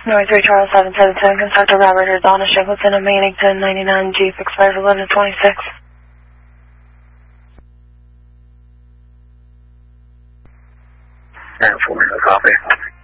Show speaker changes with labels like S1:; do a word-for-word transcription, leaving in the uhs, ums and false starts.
S1: North three Charles seven seven seven, Constructor Robert Arizona, Shackleton and Mannington, ninety-nine G six five eleven twenty-six.
S2: And four, no copy.